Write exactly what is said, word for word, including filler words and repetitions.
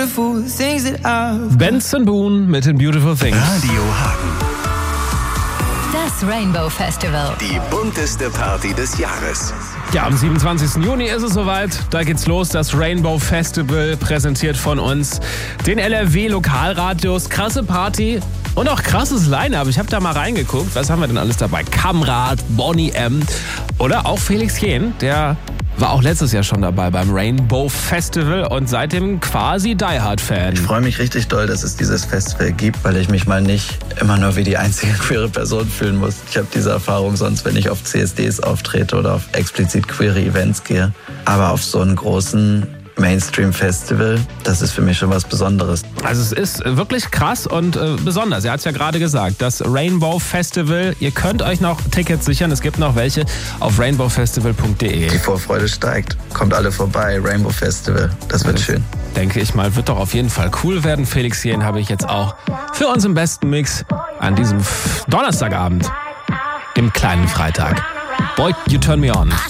Benson Boone mit den Beautiful Things. Radio Hagen. Das Rainbow Festival. Die bunteste Party des Jahres. Ja, am siebenundzwanzigsten Juni ist es soweit. Da geht's los. Das Rainbow Festival präsentiert von uns den L R W-Lokalradios. Krasse Party und auch krasses Line-Up. Ich habe da mal reingeguckt. Was haben wir denn alles dabei? Kamrat, Bonnie M. Oder auch Felix Jähn, der war auch letztes Jahr schon dabei beim Rainbow Festival und seitdem quasi Die Hard-Fan. Ich freue mich richtig doll, dass es dieses Festival gibt, weil ich mich mal nicht immer nur wie die einzige queere Person fühlen muss. Ich habe diese Erfahrung sonst, wenn ich auf C S Ds auftrete oder auf explizit queere Events gehe. Aber auf so einen großen Mainstream-Festival, das ist für mich schon was Besonderes. Also es ist wirklich krass und äh, besonders. Er hat es ja gerade gesagt, das Rainbow Festival. Ihr könnt euch noch Tickets sichern. Es gibt noch welche auf rainbow festival punkt de. Die Vorfreude steigt. Kommt alle vorbei. Rainbow Festival. Das wird schön. Denke ich mal, wird doch auf jeden Fall cool werden. Felix Jähn habe ich jetzt auch für uns im besten Mix an diesem Donnerstagabend, dem kleinen Freitag. Boy, you turn me on.